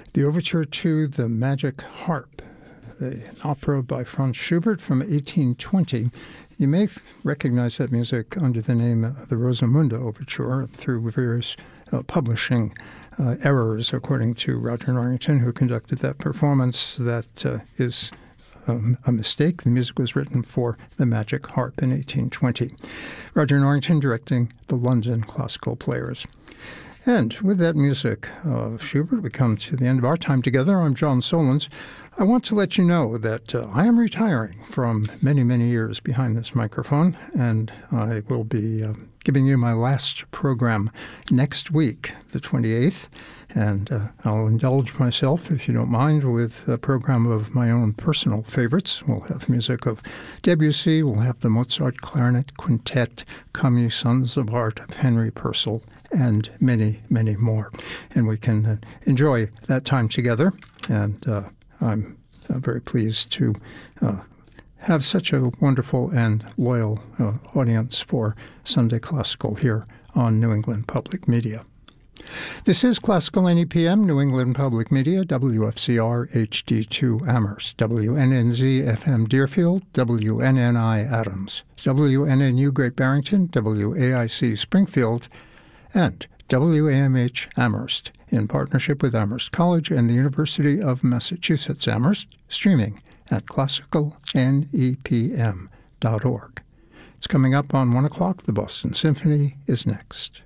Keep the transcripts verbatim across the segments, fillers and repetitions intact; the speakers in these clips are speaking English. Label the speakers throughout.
Speaker 1: the overture to The Magic Harp, an opera by Franz Schubert from eighteen twenty. You may recognize that music under the name of the Rosamunde Overture through various uh, publishing uh, errors, according to Roger Norrington, who conducted that performance. That uh, is um, a mistake. The music was written for The Magic Harp in eighteen twenty. Roger Norrington directing the London Classical Players. And with that music of Schubert, we come to the end of our time together. I'm John Solons. I want to let you know that uh, I am retiring from many, many years behind this microphone, and I will be uh, giving you my last program next week, the twenty-eighth, and uh, I'll indulge myself, if you don't mind, with a program of my own personal favorites. We'll have music of Debussy, we'll have the Mozart Clarinet Quintet, Camus Sons of Art of Henry Purcell, and many, many more. And we can uh, enjoy that time together, and uh, I'm uh, very pleased to uh, have such a wonderful and loyal uh, audience for Sunday Classical here on New England Public Media. This is Classical N E P M, New England Public Media, W F C R H D two Amherst, W N N Z F M Deerfield, W N N I Adams, W N N U Great Barrington, W A I C Springfield, and W A M H Amherst, in partnership with Amherst College and the University of Massachusetts Amherst, streaming at classical N E P M dot org. It's coming up on one o'clock. The Boston Symphony is next.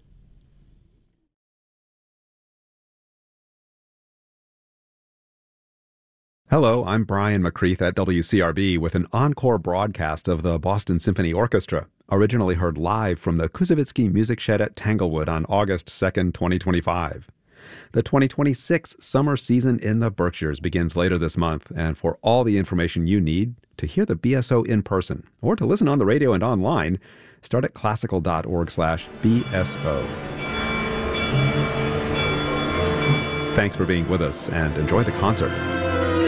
Speaker 2: Hello, I'm Brian McCreath at W C R B with an encore broadcast of the Boston Symphony Orchestra, originally heard live from the Koussevitzky Music Shed at Tanglewood on August second, twenty twenty-five. The twenty twenty-six summer season in the Berkshires begins later this month, and for all the information you need to hear the B S O in person or to listen on the radio and online, start at classical dot org slash B S O. Thanks for being with us, and enjoy the concert.